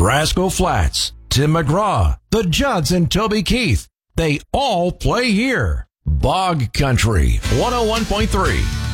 Rascal Flatts, Tim McGraw, the Judds and Toby Keith. They all play here. Bog Country 101.3.